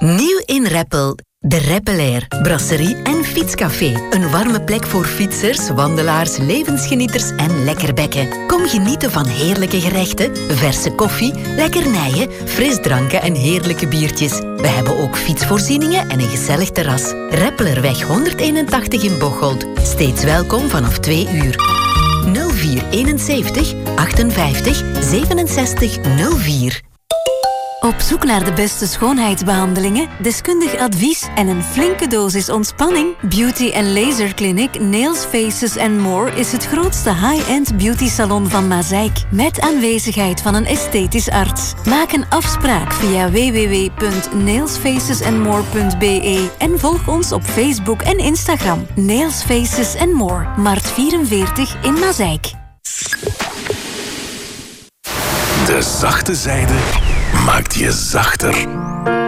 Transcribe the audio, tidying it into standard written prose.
Nieuw in Reppel. De Reppelair, brasserie en fietscafé. Een warme plek voor fietsers, wandelaars, levensgenieters en lekkerbekken. Kom genieten van heerlijke gerechten, verse koffie, lekkernijen, frisdranken en heerlijke biertjes. We hebben ook fietsvoorzieningen en een gezellig terras. Reppelerweg 181 in Bocholt. Steeds welkom vanaf 2 uur. 0471 58 67 04. Op zoek naar de beste schoonheidsbehandelingen, deskundig advies en een flinke dosis ontspanning? Beauty & Laser Clinic Nails, Faces & More is het grootste high-end beauty salon van Mazeik. Met aanwezigheid van een esthetisch arts. Maak een afspraak via www.nailsfacesandmore.be en volg ons op Facebook en Instagram. Nails, Faces & More, Mart 44 in Mazeik. De zachte zijde maakt je zachter.